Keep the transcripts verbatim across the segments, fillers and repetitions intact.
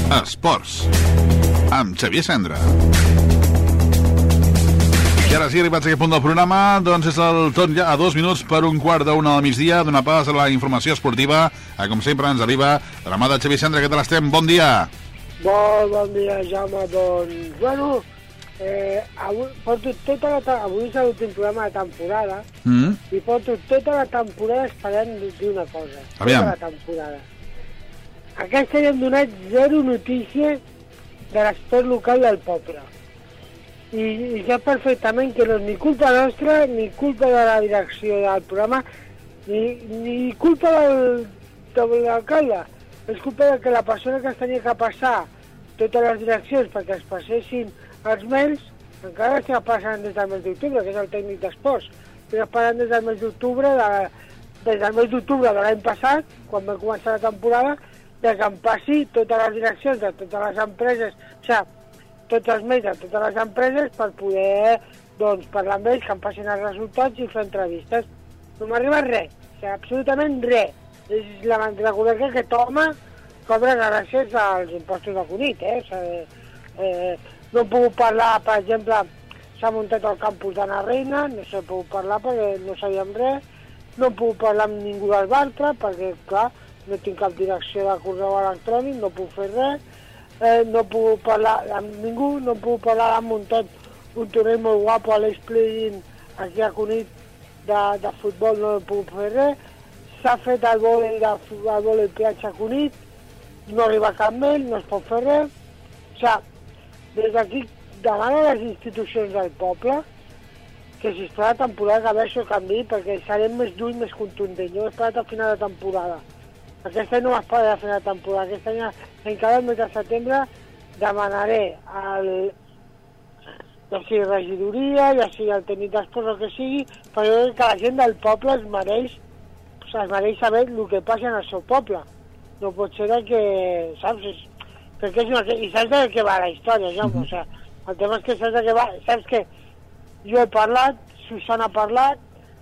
Esports, amb Xavier Sendra. I ara sí, arribats a aquest punt del programa, doncs és el tot ja a dos minuts per un quart d'una del migdia, donar pas a la informació esportiva, a com sempre ens arriba de la mà de Xavier Sendra. Què tal estem? Bon dia! Molt bon dia, Jaume. Doncs, bueno, eh, avui, porto tota la avui és l'últim programa de temporada, mm. i porto tota la temporada esperant dir una cosa. Aviam. Tota la temporada. Aquest any hem donat zero notícies de l'esport local del poble. I, i ja perfectament que no és ni culpa nostra, ni culpa de la direcció del programa, ni, ni culpa del, de l'alcalde. És culpa de que la persona que es tenia que passar totes les direccions perquè es passessin els mails, encara estem passant des del mes d'octubre, que és el tècnic d'esports. Estem esperant des del mes d'octubre, de, des del mes d'octubre de l'any passat, quan va començar la temporada, de que em passi totes les direccions de totes les empreses, o sigui, tots els mails de totes les empreses per poder, doncs, parlar amb ells, que em passin els resultats i fer entrevistes. No m'arriba res, o sigui, absolutament res. És la recordar que aquest home cobra gràcies als impostos de Cunit, eh? O sigui, eh, no he pogut parlar, per exemple, s'ha muntat el campus d'Anna Reina, no s'ha pogut parlar perquè no sabíem res, no he pogut parlar amb ningú del Bartra, perquè, clar, no tinc cap direcció de correu electrònic, no puc fer res, eh, no puc parlar amb ningú, no puc parlar, han muntat un torneig molt guapo a l'Esplay aquí a Cunit de, de futbol, no puc fer res, s'ha fet el vòlei de el vòlei platja a Cunit, no arriba cap mail, no es pot fer res, o sigui, des d'aquí demano a les institucions del poble que si es fa la temporada que ve això canvi, perquè serem més dur i més contundent. Jo he esperat al final de temporada. Aquest any no m'esperaré a final de temporada. Aquest any, encara el mes de setembre, demanaré al, ja sigui regidoria, ja sigui el tècnic d'esports, el que sigui, perquè jo crec que la gent del poble es mereix, es mereix saber el que passa en el seu poble. No pot ser que, saps? És, perquè és una, I saps de què va la història, Jaume? O sigui, el tema és que saps de què va... Saps que jo he parlat, Susana ha parlat,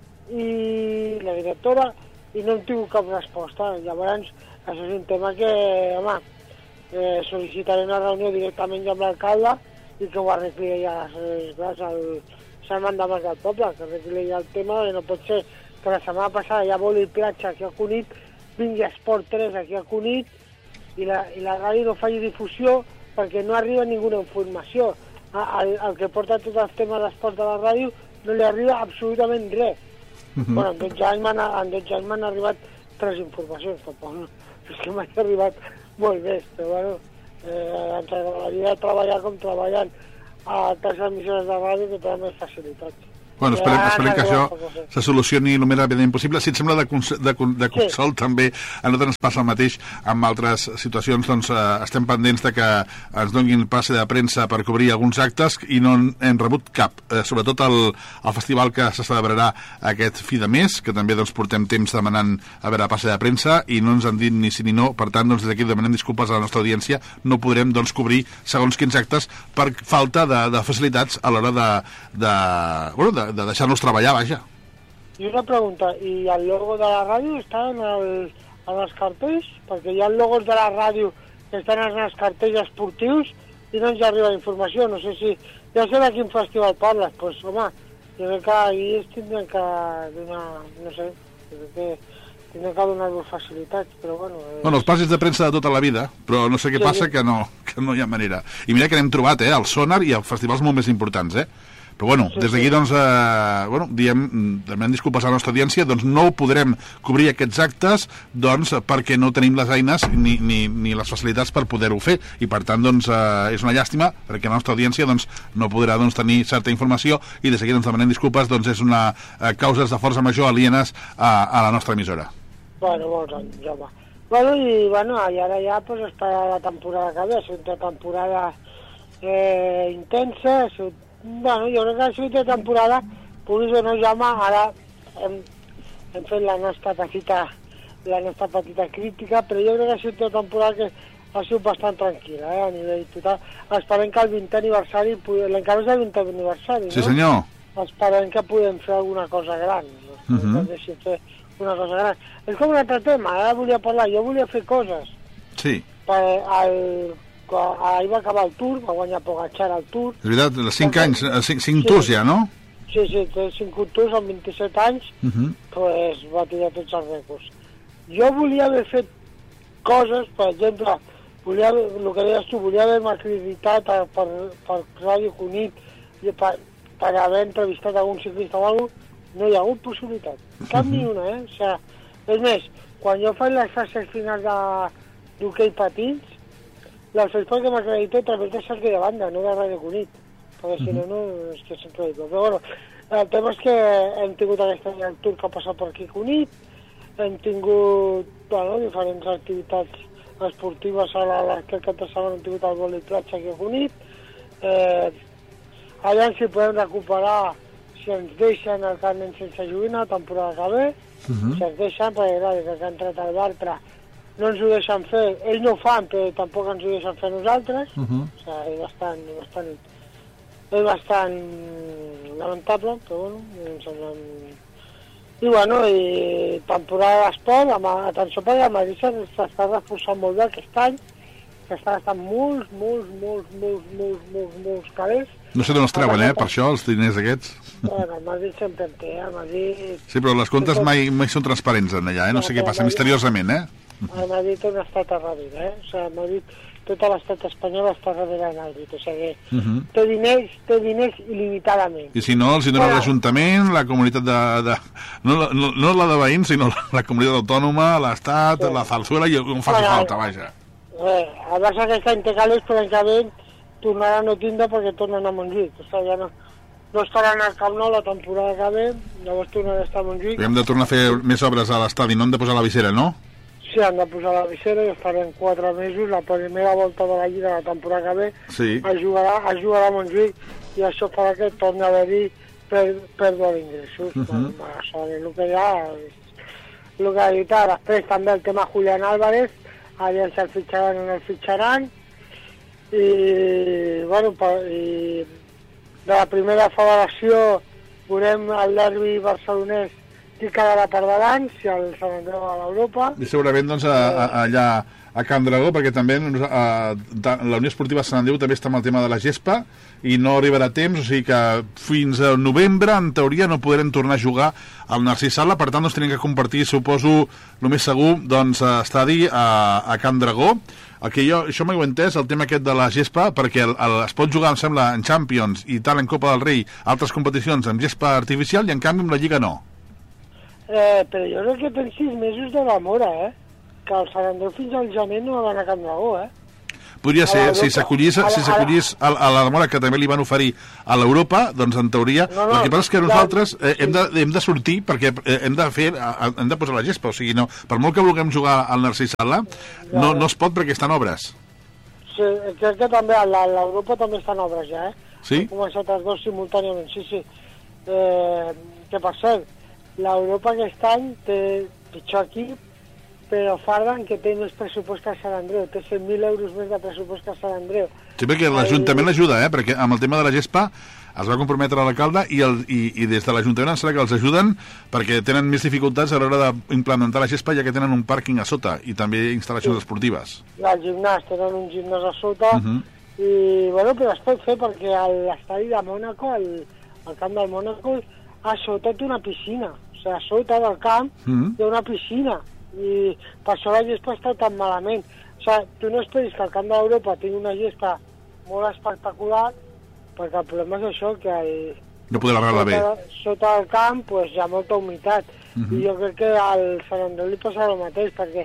i la directora, i no hem tingut cap resposta. Llavors, això és un tema que, home, eh, sol·licitaré una reunió directament amb l'alcalde i que ho arregli ella, clar, el Salman de Mas del Poble, que arregli ella el tema, que no pot ser que la setmana passada hi ha vòlei platja aquí a Cunit, vingui Esport tres aquí a Cunit, i la, i la ràdio no faci difusió perquè no arriba ninguna informació. El, el que porta tot el tema d'esport de la ràdio no li arriba absolutament res. Uh -huh. Bueno, en dotze anys m'han arribat tres informacions, tampoc, no? És que m'han arribat molt més, però bueno, eh, ens agradaria treballar com treballant a tres emissores de ràdio que tenen més facilitats. Bueno, esperem, esperem que això se solucioni el més ràpidament possible. Si et sembla de, cons de, de consol, sí. També a nosaltres ens passa el mateix amb altres situacions, doncs eh, estem pendents de que ens donin passe de premsa per cobrir alguns actes i no hem rebut cap, eh, sobretot el, el festival que se celebrarà aquest fi de mes, que també doncs, portem temps demanant a veure passe de premsa i no ens han dit ni sí ni no, per tant, doncs, des d'aquí demanem disculpes a la nostra audiència, no podrem doncs, cobrir segons quins actes per falta de, de facilitats a l'hora de, de, bueno, de de deixar-nos treballar, vaja. I una pregunta, i el logo de la ràdio està en, el, en els cartells? Perquè hi ha logos de la ràdio que estan en els cartells esportius i no ens arriba informació, no sé si... Ja sé de quin festival parles, doncs, home, jo crec que ahir es tindrien que donar, no sé, crec que tindrien que donar-vos facilitats, però bueno... És... Bueno, els passes de premsa de tota la vida, però no sé què sí, passa, sí. Que, no, que no hi ha manera. I mira que n'hem trobat, eh, el Sonar i els festivals molt més importants, eh? Però bueno, sí, des d'aquí doncs, eh, bueno, diem, demanem disculpes a la nostra audiència, doncs no podrem cobrir aquests actes doncs perquè no tenim les eines ni, ni, ni les facilitats per poder-ho fer i per tant doncs eh, és una llàstima perquè la nostra audiència doncs no podrà doncs tenir certa informació i des d'aquí doncs demanem disculpes, doncs és una eh, causes de força major alienes a, a la nostra emissora. Bueno, molts anys, home. Bueno, i bueno, i ara ja pues, espera la temporada que ve, ha sigut una temporada eh, intensa, ha sigut bueno, jo crec que ha sigut de temporada, puguis o no, Jaume, ara hem, hem fet la nostra petita la nostra petita crítica, però jo crec que ha sigut de temporada que ha sigut bastant tranquil·la, eh, a nivell total. Esperem que el vintè aniversari, l'encara és el vintè aniversari, no? Sí, senyor. Esperem que podem fer alguna cosa gran, no? Uh -huh. Que deixin fer una cosa gran. És com un altre tema, ara volia parlar, jo volia fer coses. Sí. Per, el, ahir va acabar el Tour, va guanyar Pogacar al Tour. És veritat, cinc anys, cinc, cinc sí, tours ja, no? Sí, sí, té cinc tours amb vint-i-set anys, uh -huh. pues va tirar tots els rècords. Jo volia haver fet coses, per exemple, volia, el que deies tu, volia haver-me acreditat per, per Ràdio Cunit i per, per haver entrevistat algun ciclista o alguna cosa, no hi ha hagut possibilitat. Cap ni una, eh? O sigui, és més, quan jo faig les fases finals d'hoquei patins, les faig perquè m'acredito a través de Cercle de Banda, no de Ràdio Cunit, perquè si no, no, és que sempre dic. Però bueno, el tema és que hem tingut aquest any el Tour que ha passat per aquí Cunit, hem tingut, bueno, diferents activitats esportives, ara aquest cap de setmana hem tingut el vòlei platja aquí a Cunit, eh, allà si podem recuperar, si ens deixen el carnet sense joguina, temporada que ve, uh -huh. si ens deixen, perquè clar, des que ha entrat el Bartra no ens ho deixen fer, ells no ho fan, però tampoc ens ho deixen fer nosaltres, uh -huh. o sigui, és bastant, bastant, és bastant lamentable, però bueno, em sembla... I bueno, i temporada d'esport, atenció perquè el Madrid s'està reforçant molt bé aquest any, s'està gastant molts, molts, molts, molts, molts, molts, molts calés. No sé d'on els treuen, eh, per això, els diners aquests. Bueno, el Madrid sempre en té, el Madrid... Sí, però les comptes mai, mai són transparents en allà, eh? No sé què passa, misteriosament, eh? El Madrid té un estat a darrere, eh? O sigui, el Madrid, tot l'estat espanyol està darrere del Madrid, o sigui, uh -huh. té diners, té diners il·limitadament. I si no, els hi dona bueno. l'Ajuntament, la comunitat de... de no, no, no la de veïns, sinó la, la comunitat autònoma, l'Estat, sí. la Zarzuela, i on faci bueno, falta, vaja. Bé, a més aquest any té calés, però l'any que ve tornarà a no tindre perquè tornen a Montjuïc, o sigui, ja no... No estaran al Camp Nou la temporada que ve, llavors tornarà a estar a Montjuïc. Hem de tornar a fer més obres a l'estadi, no hem de posar la visera, no? Sí, han de posar la visera i estarem quatre mesos, la primera volta de la Lliga de la temporada que ve, sí. es, jugarà, es jugarà a Montjuïc i això farà que torni a haver-hi per, pèrdua d'ingressos. Uh -huh. bueno, això és el que hi ha, és el que ha dit. Després també el tema Julián Álvarez, aviam si el fitxaran o no el fitxaran, i, bueno, i de la primera federació veurem el derbi barcelonès qui quedarà per davant, si el Sant Andreu a l'Europa. I segurament doncs a, a, allà a Can Dragó, perquè també a, la Unió Esportiva Sant Andreu també està amb el tema de la gespa i no arribarà a temps, o sigui que fins a novembre, en teoria, no podrem tornar a jugar al Narcís Sala, per tant, doncs tenim que compartir, suposo, el més segur, doncs, estadi a, a Can Dragó. El que jo, això m'ho he entès, el tema aquest de la gespa, perquè el, el, es pot jugar, em sembla, en Champions i tal, en Copa del Rei, altres competicions amb gespa artificial, i en canvi amb la Lliga no. Eh, però jo crec que tens sis mesos de demora, eh? Que el Sant Andreu fins al gener no va anar a Can Dragó, eh? Podria ser, si s'acollís si s'acollís a, a la demora que també li van oferir a l'Europa, doncs en teoria, no, no, el que passa és que nosaltres eh, hem, de, hem de sortir perquè eh, hem de fer, hem de posar la gespa, o sigui, no, per molt que vulguem jugar al Narcís Sala, no, no es pot perquè estan obres. Sí, crec que també a l'Europa també estan obres ja, eh? Sí? Han començat els dos simultàniament, sí, sí. Eh, que per cert, l'Europa aquest any té pitjor equip, però Fardan, que té més pressupost que a Sant Andreu, té cent mil euros més de pressupost que a Sant Andreu. Sí, perquè l'Ajuntament l'ajuda, eh? Perquè amb el tema de la gespa es va comprometre l'alcalde i, el, i, i des de l'Ajuntament em sembla que els ajuden perquè tenen més dificultats a l'hora d'implementar la gespa, ja que tenen un pàrquing a sota i també instal·lacions sí. esportives. I el gimnàs, tenen un gimnàs a sota, uh -huh. i, bueno, però es pot fer perquè l'estadi de Mònaco, el, el camp del Mònaco, a sota té una piscina, o sigui, a sota del camp uh -huh. té una piscina, i per això la gespa està tan malament. O sigui, tu no esperis que el camp d'Europa tingui una gespa molt espectacular, perquè el problema és això, que el, no poder arreglar bé. Sota el camp pues, hi ha molta humitat, uh -huh. i jo crec que al Sant Andreu li passa el mateix, perquè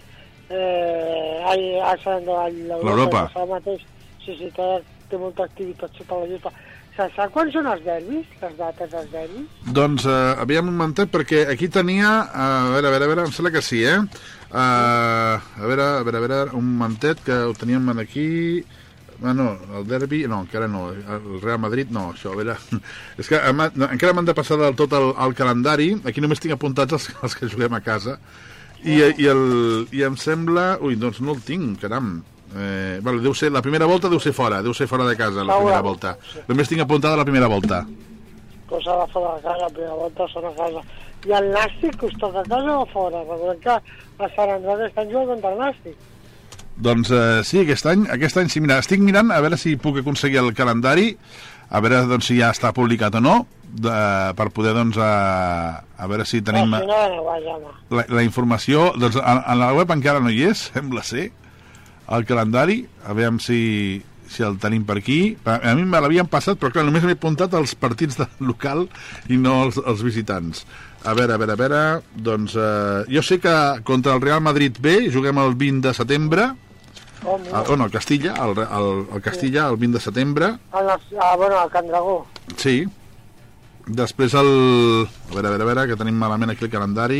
eh, al Sant Andreu, a l'Europa li passa el mateix. Sí, sí, té, té molta activitat sota la gespa. Saps quan són els derbis, les dates dels derbis? Doncs uh, havíem inventat perquè aquí tenia... Uh, a veure, a veure, a veure, em sembla que sí, eh? Uh, a veure, a veure, a veure, un momentet que ho teníem aquí... Bueno, el derbi... No, encara no. El Real Madrid, no, això, a veure... És que no, encara m'han de passar del tot el, el calendari. Aquí només tinc apuntats els, els que juguem a casa. I, i, el, i em sembla... Ui, doncs no el tinc, caram. Eh, vale, deu ser, la primera volta deu ser fora, deu ser fora de casa, la primera volta. Només tinc apuntada la primera volta. Cosa de fora de casa, la primera volta són a casa. I el Nàstic us toca a casa o a fora? Recordem que a Sant Andreu aquest any juga contra el Nàstic. Doncs eh, sí, aquest any, aquest any sí, mira, estic mirant a veure si puc aconseguir el calendari, a veure doncs, si ja està publicat o no, de, per poder, doncs, a, a veure si tenim no, si no, no, la, la informació. Doncs en, en la web encara no hi és, sembla ser, el calendari, a veure si, si el tenim per aquí. A mi me l'havien passat, però clar, només m'he apuntat els partits de local i no els, els visitants. A veure, a veure, a veure, doncs eh, jo sé que contra el Real Madrid B juguem el vint de setembre. Oh, oh no, el Castilla, el, el, el Castilla, el vint de setembre. El, ah, bueno, el Can Dragó. Sí. Després el... A veure, a veure, a veure, que tenim malament aquí el calendari.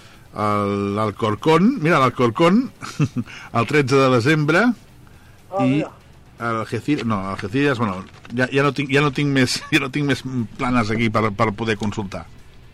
L'Alcorcón, mira, l'Alcorcón, el tretze de desembre. Oh, i mira. el Algeciras, no, el Algeciras, bueno, ja, ja, no tinc, ja, no tinc més, ja no tinc més planes aquí per, per poder consultar.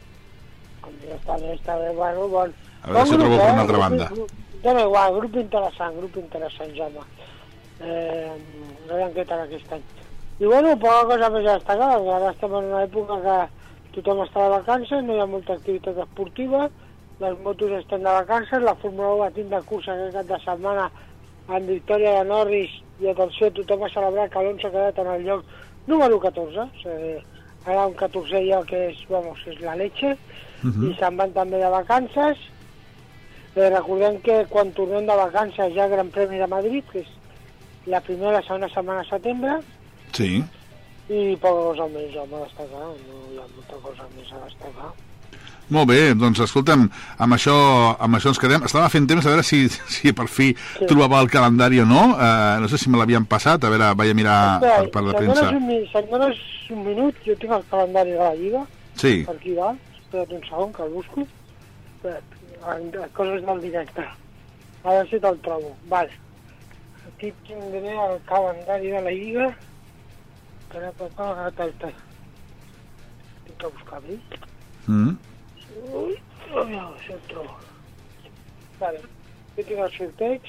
Està bé, està bé, bueno, bon. A veure si ho trobo per una altra banda. Dóna igual, grup interessant, grup interessant, Jaume. Eh, veiem què tal aquest any. I bueno, poca cosa més a destacar, que ara estem en una època que tothom està de vacances, no hi ha molta activitat esportiva, les motos estan de vacances, la Fórmula u va tindre cursa aquest cap de setmana en victòria de Norris, i atenció, tothom va celebrar que Alonso ha quedat en el lloc número catorze, eh, ara un catorzè lloc que és, vamos, és la leche, uh-huh. I se'n van també de vacances. Eh, recordem que quan tornem de vacances hi ha el Gran Premi de Madrid, que és la primera i la segona setmana de setembre. Sí. I poca cosa més home, a destacar, no hi ha molta cosa més a destacar. Molt bé, doncs escolta'm, amb això, amb això ens quedem. Estava fent temps a veure si, si per fi sí. trobava el calendari o no. Uh, no sé si me l'havien passat, a veure, vaig a mirar Espera, per, per la premsa. Un, si em dones un minut, jo tinc el calendari de la Lliga. Sí. Per aquí dalt. Espera't un segon, que el busco. Espera't, coses del directe. A veure si te'l trobo. Vale. Aquí tindré el calendari de la Lliga. Espera, papà, ara te'l... Tinc que buscar bé. Mm. Ui, oh, no, això el trobo. Vale, aquí tinc el sorteig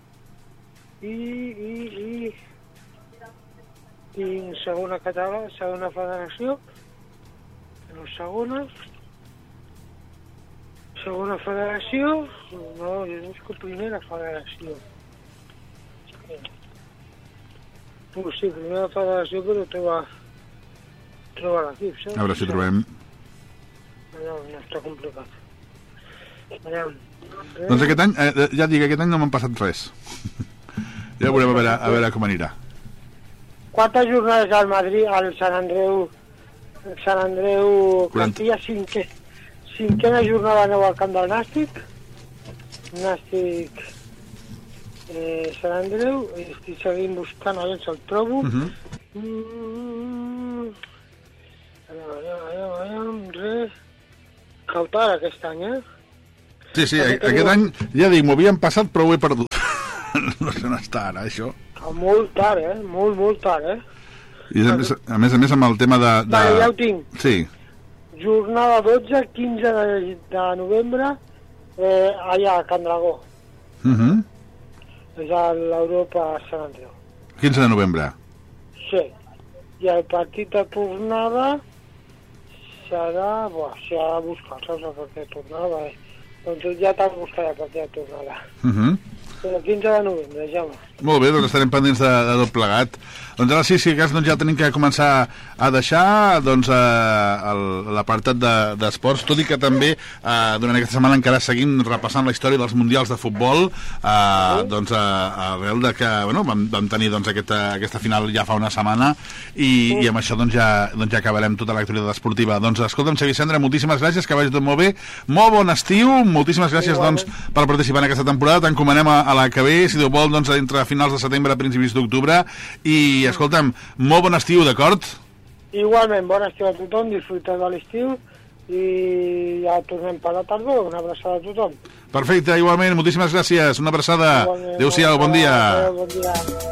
i, i, i tinc segona català, segona federació, no, segona, segona federació, no, jo busco primera federació. Uh, sí, primera federació, però troba, troba l'equip, saps? A veure si trobem... No, no està complicat. Anem. Doncs aquest any, eh, ja dic, aquest any no m'han passat res. Ja veurem a veure, a veure com anirà. Quantes jornades al Madrid, al Sant Andreu, Sant Andreu Castilla, cinquè, cinquena jornada nou al camp del Nàstic. Nàstic, eh, Sant Andreu, estic seguint buscant, a veure si el trobo. Uh-huh. Mm, anem, anem, anem, anem, res. Cautar aquest any, eh? Sí, sí, aquest, aquest any, ja dic, m'ho havien passat, però ho he perdut. No sé on està ara, això. Molt tard, eh? Molt, molt tard, eh? I a més a més, a més amb el tema de... de... Vale, ja ho tinc. Sí. Jornada dotze, quinze de, de novembre, eh, allà a Can Dragó. Uh -huh. És a l'Europa Sant Andreu. quinze de novembre. Sí. I el partit de tornada... serà... Buah, si ha de buscar, saps el partit de tornada? Eh? Doncs ja t'has buscat el partit de tornada. Uh -huh. El quinze de novembre, ja va. Molt bé, doncs estarem pendents de, de tot plegat. Doncs ara sí, si sí, cas, doncs ja tenim que començar a deixar doncs, eh, l'apartat d'esports, de, tot i que també eh, durant aquesta setmana encara seguim repassant la història dels mundials de futbol, eh, sí. doncs eh, arrel de que bueno, vam, vam tenir doncs, aquesta, aquesta final ja fa una setmana i, sí. i amb això doncs, ja, doncs, ja acabarem tota l'actualitat esportiva. Doncs escolta'm, Xavi Cendra, moltíssimes gràcies, que vagi tot molt bé, molt bon estiu, moltíssimes gràcies doncs, per participar en aquesta temporada, t'encomanem a, a la que ve, si Déu vol, doncs, entre finals de setembre a principis d'octubre, i escolta'm, molt bon estiu, d'acord? Igualment, bon estiu a tothom, disfruteu de l'estiu i ja tornem per la tardor, una abraçada a tothom. Perfecte, igualment, moltíssimes gràcies, una abraçada, adéu-siau, bon dia. Adéu, bon dia.